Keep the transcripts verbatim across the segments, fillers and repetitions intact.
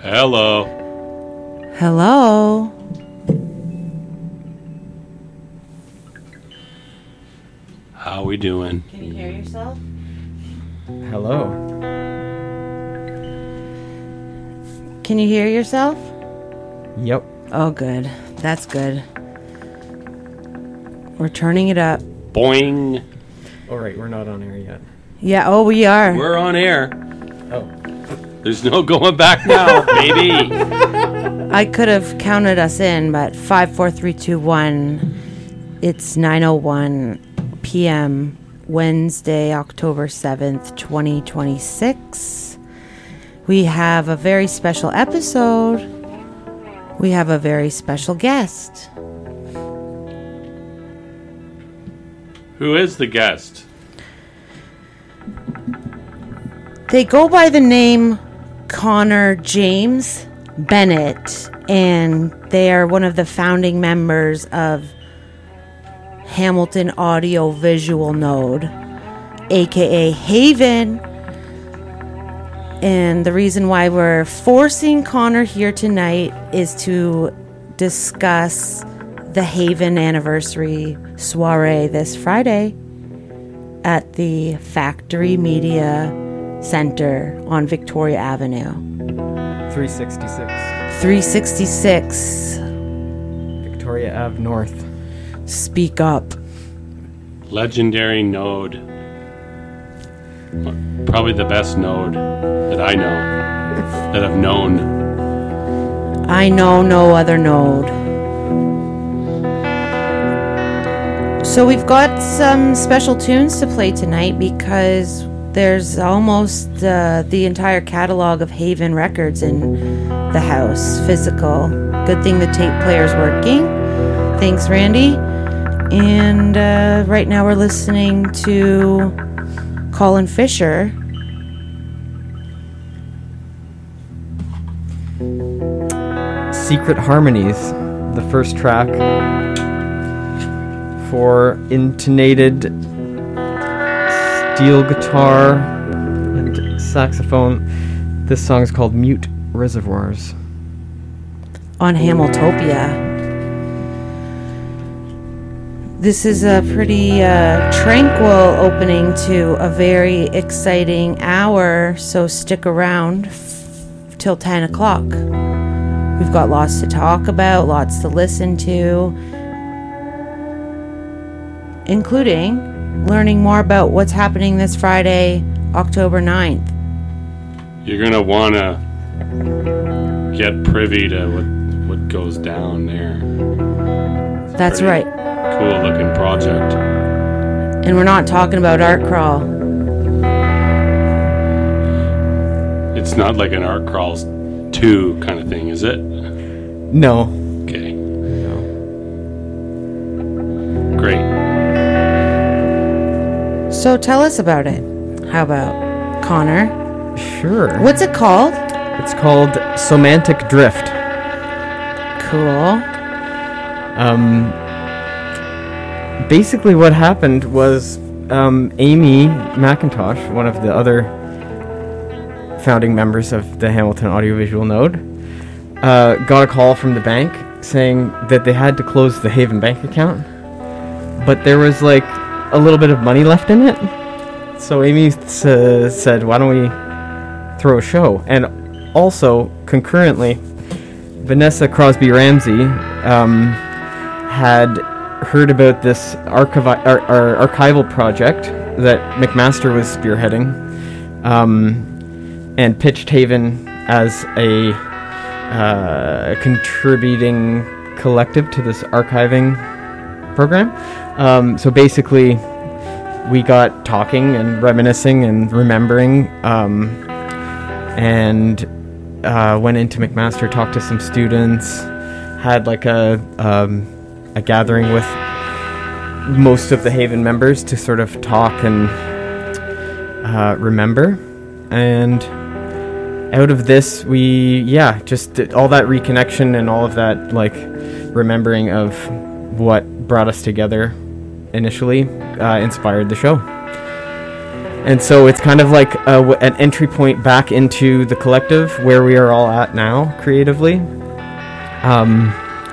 Hello. Hello. How we doing? Can you hear yourself? Hello. Can you hear yourself? Yep. Oh, good. That's good. We're turning it up. Boing. All right, we're not on air yet. Yeah, oh, we are. We're on air. Oh. There's no going back now, baby. I could have counted us in, but five, four, three, two, one. It's nine oh one p.m. Wednesday, October seventh, twenty twenty-six. We have a very special episode. We have a very special guest. Who is the guest? They go by the name Connor James Bennett, and they are one of the founding members of Hamilton Audio Visual Node, aka Haven. And the reason why we're forcing Connor here tonight is to discuss the Haven anniversary soiree this Friday at the Factory Media Center on Victoria Avenue. three sixty-six. three sixty-six. Victoria Ave North. Speak up. Legendary node. Probably the best node that I know, that I've known. I know no other node. So we've got some special tunes to play tonight because there's almost uh, the entire catalog of Haven records in the house, physical. Good thing the tape player's working. Thanks, Randy. And uh, right now we're listening to Colin Fisher. Secret Harmonies, the first track for intonated steel guitar and saxophone. This song is called Mute Reservoirs. On Hamiltopia. This is a pretty uh, tranquil opening to a very exciting hour, so stick around f- till ten o'clock. We've got lots to talk about, lots to listen to, including learning more about what's happening this Friday, October ninth. You're going to want to get privy to what, what goes down there. It's That's pretty right. Cool looking project. And we're not talking about Art Crawl. It's not like an Art Crawls two kind of thing, is it? No. Okay. No. Great. So tell us about it. How about Connor? Sure. What's it called? It's called Somantic Drift. Cool. Um, basically what happened was um, Amy McIntosh, one of the other founding members of the Hamilton Audiovisual Node, uh, got a call from the bank saying that they had to close the Haven bank account, but there was like a little bit of money left in it. So Amy uh, said, why don't we throw a show? And also, concurrently, Vanessa Crosby Ramsey um, had heard about this archivi- ar- ar- archival project that McMaster was spearheading, um, and pitched Haven as a uh, contributing collective to this archiving program. Um, so basically, we got talking and reminiscing and remembering, um, and uh, went into McMaster, talked to some students, had like a um, a gathering with most of the Haven members to sort of talk and uh, remember. And out of this, we, yeah, just did all that reconnection and all of that, like, remembering of what brought us together initially uh, inspired the show. And so it's kind of like a, w- an entry point back into the collective where we are all at now creatively. Um,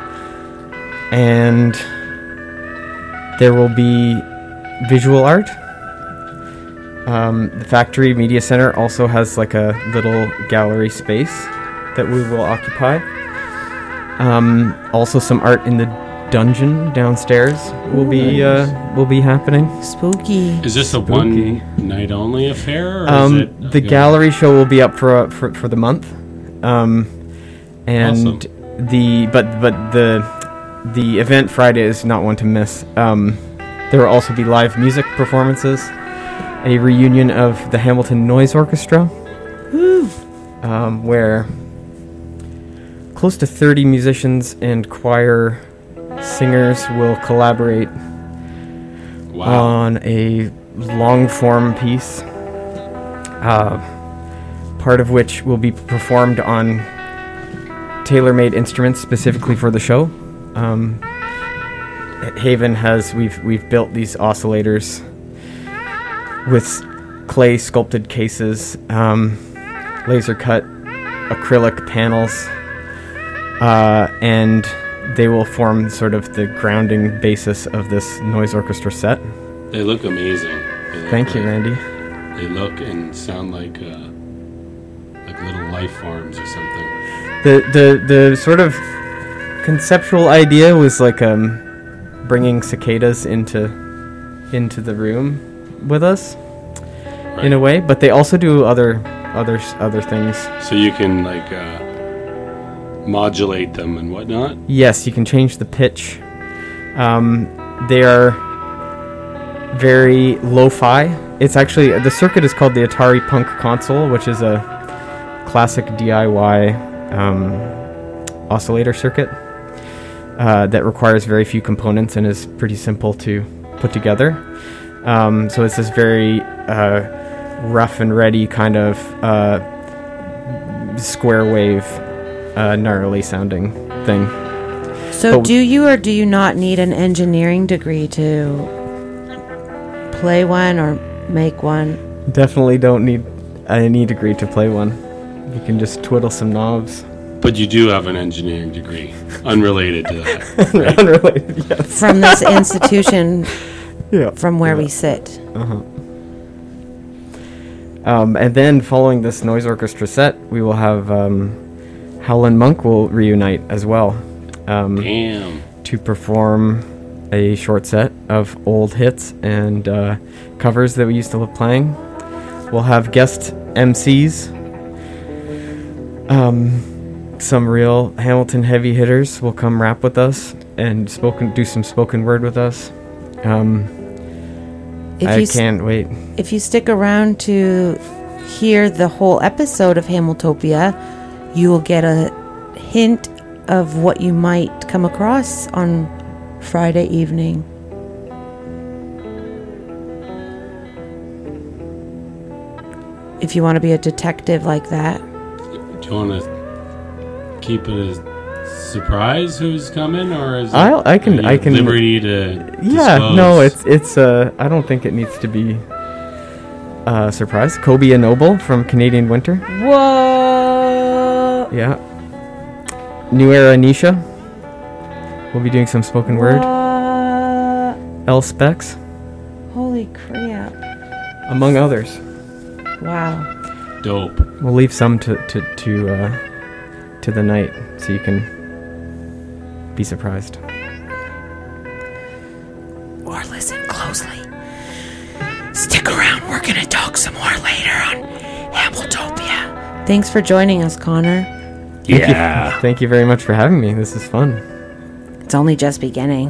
and there will be visual art. Um, the Factory Media Center also has like a little gallery space that we will occupy. Um, also some art in the dungeon downstairs will be uh, will be happening. Spooky. Is this a Spooky. one night only affair? Or Um, is it the gallery show will be up for uh, for, for the month, um, and Awesome. the but but the the event Friday is not one to miss. Um, there will also be live music performances, a reunion of the Hamilton Noise Orchestra, um, where close to thirty musicians and choir singers will collaborate Wow. on a long form piece, uh, part of which will be performed on tailor-made instruments specifically for the show. Um, Haven has we've we've built these oscillators with clay sculpted cases, um, laser cut acrylic panels, uh, and they will form sort of the grounding basis of this noise orchestra set. They look amazing. They look Thank you, like- Randy. They look and sound like uh, like little life forms or something. The the the sort of conceptual idea was like um, bringing cicadas into into the room with us Right. in a way, but they also do other other s- other things. So you can like uh, modulate them and whatnot. Yes, you can change the pitch. Um, they are very lo-fi. It's actually, the circuit is called the Atari Punk Console, which is a classic D I Y um, oscillator circuit uh, that requires very few components and is pretty simple to put together. Um, so it's this very uh, rough and ready kind of uh, square wave, uh, gnarly sounding thing. So But- do you or do you not need an engineering degree to play one or make one? Definitely don't need any degree to play one. You can just twiddle some knobs. But you do have an engineering degree, unrelated to that. Right? Unrelated, yes. From this institution Yeah. from where Yeah. we sit. Uh-huh. Um, and then following this noise orchestra set, we will have um, Howlin' Monk will reunite as well um, Damn. to perform a short set of old hits and uh, covers that we used to love playing. We'll have guest M Cs, um, some real Hamilton heavy hitters will come rap with us and spoken do some spoken word with us. Um, If I you s- can't wait. If you stick around to hear the whole episode of Hamiltopia, you will get a hint of what you might come across on Friday evening. If you want to be a detective like that. Do you want to keep it a surprise who's coming, or is it, I'll- I can- are you I at can- liberty to Yeah, dispose? no, it's it's uh I don't think it needs to be uh surprise. Kobe Noble from Canadian Winter. Whoa! Yeah. New Era Nisha. We'll be doing some spoken word. What? L Specs, Holy crap. among others. Wow. dope. We'll leave some to to to uh to the night so you can be surprised. Or listen closely. Stick around. We're going to talk some more later on Hamiltopia. Thanks for joining us, Connor. Thank you, thank you very much for having me. This is fun. It's only just beginning.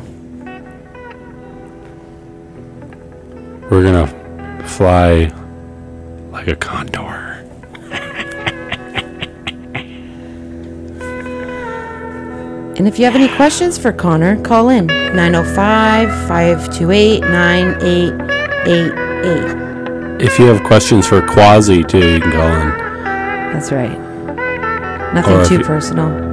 We're gonna fly like a condor. And if you have any questions for Connor, call in nine oh five, five two eight, nine eight eight eight. If you have questions for Quasi too, you can call in. That's right. Nothing Or if too you- personal.